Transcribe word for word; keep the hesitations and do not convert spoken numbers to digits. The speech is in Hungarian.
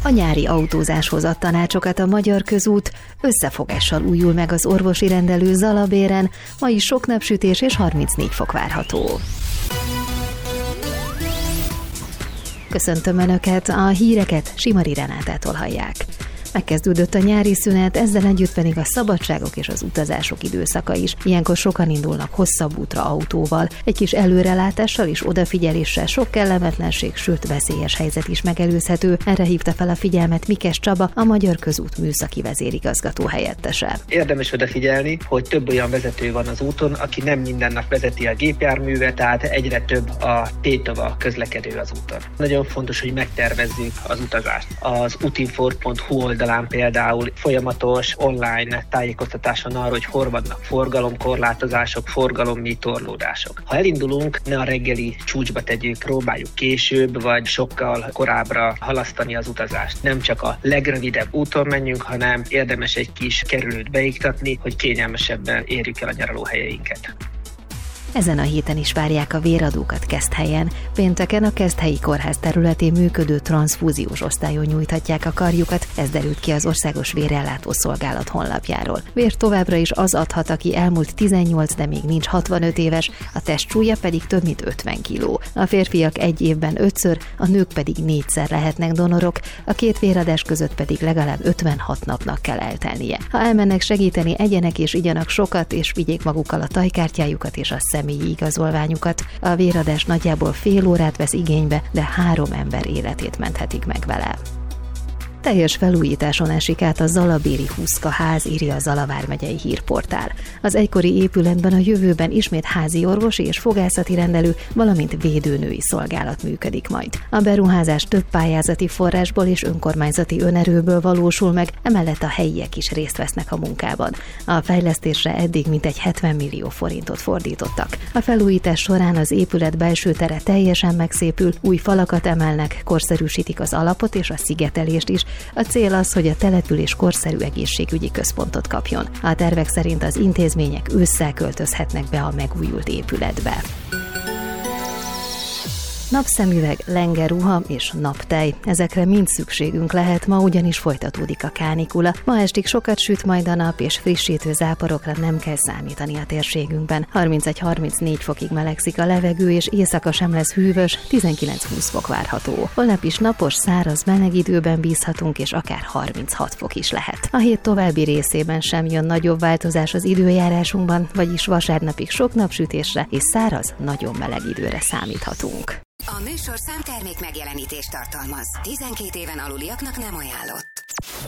A nyári autózáshoz ad tanácsokat a Magyar Közút, összefogással újul meg az orvosi rendelő Zalabéren, ma is sok napsütés és harmincnégy fok várható. Köszöntöm Önöket, a híreket Simari Renátától hallják. Megkezdődött a nyári szünet, ezzel együtt pedig a szabadságok és az utazások időszaka is. Ilyenkor sokan indulnak hosszabb útra autóval. Egy kis előrelátással és odafigyeléssel sok kellemetlenség, sőt veszélyes helyzet is megelőzhető. Erre hívta fel a figyelmet Mikes Csaba, a Magyar Közút műszaki vezérigazgató helyettese. Érdemes odafigyelni, hogy több olyan vezető van az úton, aki nem minden nap vezeti a gépjárművet, tehát egyre több a tétova közlekedő az úton. Nagyon fontos, hogy megtervezzük az utazást. Az utinfor pont hu oldalán például folyamatos online tájékoztatás van arról, hogy hol vannak forgalomkorlátozások, forgalommi torlódások. Ha elindulunk, ne a reggeli csúcsba tegyük, próbáljuk később, vagy sokkal korábbra halasztani az utazást. Nem csak a legrövidebb úton menjünk, hanem érdemes egy kis kerülőt beiktatni, hogy kényelmesebben érjük el a nyaralóhelyeinket. Ezen a héten is várják a véradókat Keszthelyen. Pénteken a Keszthelyi Kórház területén működő transzfúziós osztályon nyújthatják a karjukat, ez derült ki az Országos Vérellátó Szolgálat honlapjáról. Vért továbbra is az adhat, aki elmúlt tizennyolc, de még nincs hatvanöt éves, a testsúlya pedig több mint ötven kiló. A férfiak egy évben ötször, a nők pedig négyszer lehetnek donorok, a két véradás között pedig legalább ötvenhat napnak kell eltelnie. Ha elmennek segíteni, egyenek és igyanak sokat, és vigyék magukkal a tajkártyájukat és a személyi igazolványukat. A véradás nagyjából fél órát vesz igénybe, de három ember életét menthetik meg vele. Teljes felújításon esik át a zalabéri Huszka ház, írja a Zala vármegyei hírportál. Az egykori épületben a jövőben ismét házi orvosi és fogászati rendelő, valamint védőnői szolgálat működik majd. A beruházás több pályázati forrásból és önkormányzati önerőből valósul meg, emellett a helyiek is részt vesznek a munkában. A fejlesztésre eddig mintegy hetven millió forintot fordítottak. A felújítás során az épület belső tere teljesen megszépül, új falakat emelnek, korszerűsítik az alapot és a szigetelést is. A cél az, hogy a település korszerű egészségügyi központot kapjon. A tervek szerint az intézmények ősszel költözhetnek be a megújult épületbe. Napszemüveg, lengerruha és naptej. Ezekre mind szükségünk lehet, ma ugyanis folytatódik a kánikula. Ma estig sokat süt majd a nap, és frissítő záporokra nem kell számítani a térségünkben. harmincegy-harmincnégy fokig melegszik a levegő, és éjszaka sem lesz hűvös, tizenkilenc-húsz fok várható. Holnap is napos, száraz, meleg időben bízhatunk, és akár harminchat fok is lehet. A hét további részében sem jön nagyobb változás az időjárásunkban, vagyis vasárnapig sok napsütésre és száraz, nagyon meleg időre számíthatunk. A műsor számtermék megjelenítést tartalmaz. tizenkét éven aluliaknak nem ajánlott.